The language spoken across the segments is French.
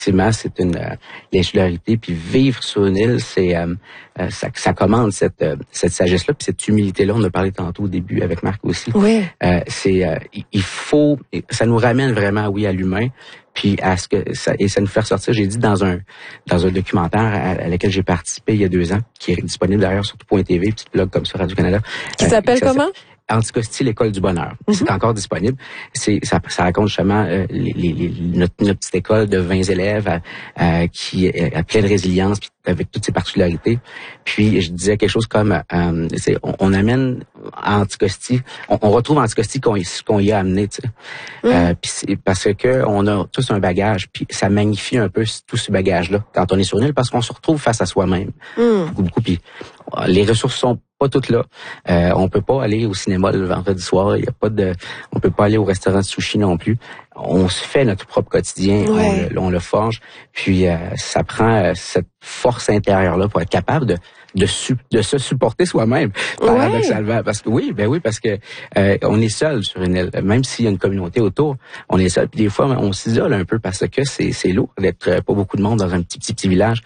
effectivement, c'est une l'insularité, puis vivre sur une île, c'est ça commande cette sagesse-là, puis cette humilité-là. On a parlé tantôt au début avec Marc aussi. Oui. Il faut, ça nous ramène vraiment, oui, à l'humain, puis à ce que ça nous fait ressortir. J'ai dit dans un documentaire à lequel j'ai participé il y a 2 ans, qui est disponible d'ailleurs sur tout.tv, petit blog comme ça, Radio-Canada. Qui s'appelle comment? Anticosti, l'école du bonheur. C'est encore disponible. Ça raconte justement notre petite école de 20 élèves qui a plein de résilience, puis avec toutes ses particularités. Puis je disais quelque chose comme on amène à Anticosti, on retrouve Anticosti qu'on y a amené, tu sais. Puis c'est parce que on a tous un bagage, puis ça magnifie un peu tout ce bagage-là quand on est sur une île, parce qu'on se retrouve face à soi-même. Beaucoup. Puis les ressources sont pas toutes là. On peut pas aller au cinéma le vendredi soir. Il y a pas on peut pas aller au restaurant de sushi non plus. On se fait notre propre quotidien. Ouais. On le forge. Puis ça prend cette force intérieure-là pour être capable de se supporter soi-même, paradoxalement. Ouais. Parce que parce que on est seul sur une île. Même s'il y a une communauté autour, on est seul. Puis des fois, on s'isole un peu parce que c'est lourd d'être pas beaucoup de monde dans un petit village.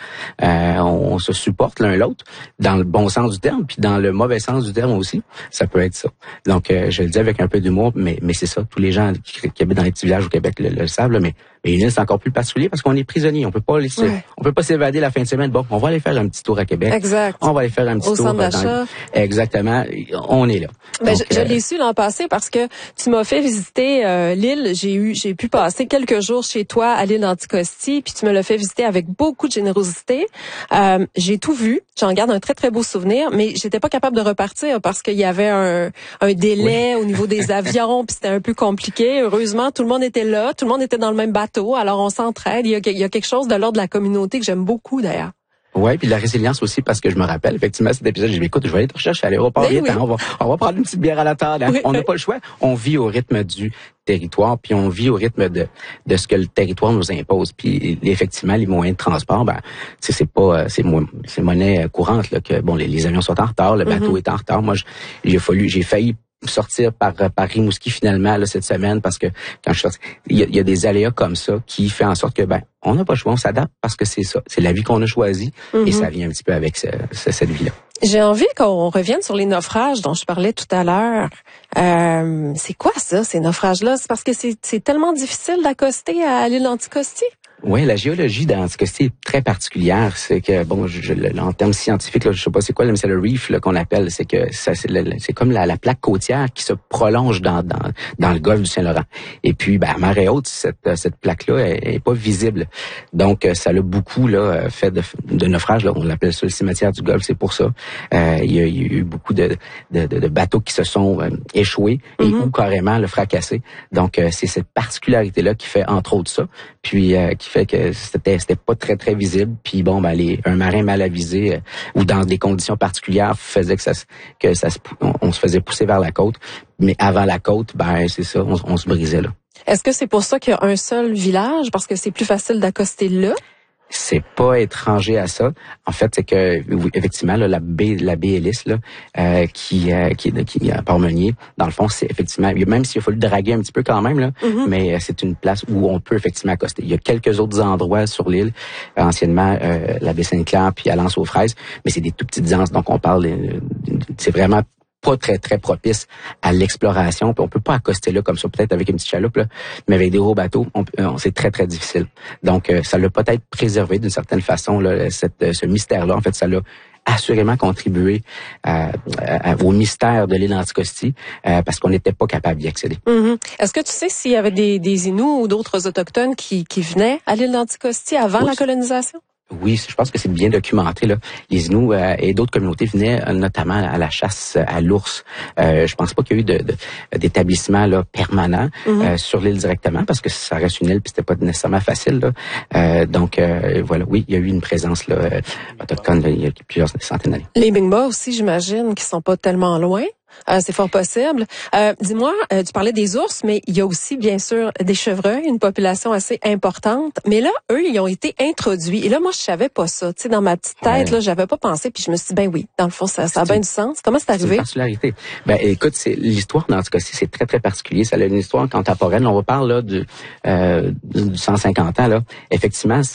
On se supporte l'un l'autre, dans le bon sens du terme, puis dans le mauvais sens du terme aussi. Ça peut être ça. Donc, je le dis avec un peu d'humour, mais c'est ça. Tous les gens qui habitent dans les petits villages au Québec le savent, là, mais une île, c'est encore plus particulier parce qu'on est prisonnier. On peut pas s'évader la fin de semaine. Bon, on va aller faire un petit tour à Québec. Exact. On va aller faire un petit tour au centre d'achat. Exactement. On est là. Ben, je l'ai su l'an passé parce que tu m'as fait visiter l'île. J'ai pu passer quelques jours chez toi à l'île d'Anticosti, puis tu me l'as fait visiter avec beaucoup de générosité. J'ai tout vu. J'en garde un très très beau souvenir, mais j'étais pas capable de repartir parce qu'il y avait un délai au niveau des avions, puis c'était un peu compliqué. Heureusement, tout le monde était là, tout le monde était dans le même bateau, alors on s'entraide. Il y a quelque chose de l'ordre de la communauté que j'aime beaucoup d'ailleurs. Ouais, puis de la résilience aussi, parce que je me rappelle, effectivement, cet épisode, j'ai dit, écoute, je vais aller te rechercher à l'aéroport, on va prendre une petite bière à la table, hein. On n'a pas le choix. On vit au rythme du territoire, puis on vit au rythme de ce que le territoire nous impose. Puis effectivement, les moyens de transport, c'est monnaie courante, là, que bon, les avions sont en retard, le bateau est en retard. Moi, j'ai failli sortir par Rimouski finalement là, cette semaine parce que quand je suis sorti, il y a des aléas comme ça qui fait en sorte que on n'a pas le choix, on s'adapte parce que c'est ça, c'est la vie qu'on a choisie et ça vient un petit peu avec cette vie-là. J'ai envie qu'on revienne sur les naufrages dont je parlais tout à l'heure. C'est quoi ça, ces naufrages-là? C'est parce que c'est tellement difficile d'accoster à l'île d'Anticosti? Oui, la géologie d'Anticosti est très particulière. C'est que, bon, en termes scientifiques, là, je sais pas c'est quoi, mais c'est le reef là, qu'on appelle. C'est que c'est comme la plaque côtière qui se prolonge dans le golfe du Saint-Laurent. Et puis, à marée haute, cette plaque-là est pas visible. Donc, ça a beaucoup là fait de naufrages. Là, on l'appelle ça le cimetière du golfe. C'est pour ça. Il y a eu beaucoup de bateaux qui se sont échoués et ou carrément le fracassés. Donc, c'est cette particularité-là qui fait entre autres ça. Puis qui fait que c'était pas très très visible. Puis bon, un marin mal avisé ou dans des conditions particulières faisait on se faisait pousser vers la côte. Mais avant la côte, c'est ça, on se brisait là. Est-ce que c'est pour ça qu'il y a un seul village parce que c'est plus facile d'accoster là? C'est pas étranger à ça. En fait, c'est que effectivement là, la baie Ellis là, qui est à Port-Meunier, dans le fond, c'est effectivement, même s'il a fallu draguer un petit peu quand même là, mais c'est une place où on peut effectivement accoster. Il y a quelques autres endroits sur l'île, anciennement la baie Sainte-Claire puis à L'Anse-aux-Fraises, mais c'est des tout petites anses, donc on parle, c'est vraiment pas très très propice à l'exploration, puis on peut pas accoster là comme ça, peut-être avec une petite chaloupe là, mais avec des gros bateaux, c'est très très difficile. Donc ça l'a peut-être préservé d'une certaine façon là, ce mystère-là. En fait, ça l'a assurément contribué au mystère de l'île d'Anticosti parce qu'on n'était pas capable d'y accéder. Est-ce que tu sais s'il y avait des Inuits ou d'autres autochtones qui venaient à l'île d'Anticosti avant la colonisation? Oui, je pense que c'est bien documenté là. Les Inuits et d'autres communautés venaient notamment à la chasse à l'ours. Je pense pas qu'il y a eu d'établissement là permanent sur l'île directement parce que ça reste une île puis c'était pas nécessairement facile là. Donc voilà, oui, il y a eu une présence là autochtone là, il y a plusieurs centaines d'années. Les Mi'kmaq aussi, j'imagine, qui sont pas tellement loin. C'est fort possible. Dis-moi, tu parlais des ours, mais il y a aussi, bien sûr, des chevreuils, une population assez importante. Mais là, eux, ils ont été introduits. Et là, moi, je savais pas ça. Tu sais, dans ma petite tête, là, j'avais pas pensé. Puis je me suis dit, ben oui, dans le fond, ça a bien du sens. Comment c'est arrivé? C'est une particularité. Ben, écoute, c'est l'histoire dans ce cas-ci, c'est très, très particulier. Ça a une histoire contemporaine. On va parler là du 150 ans, là. Effectivement,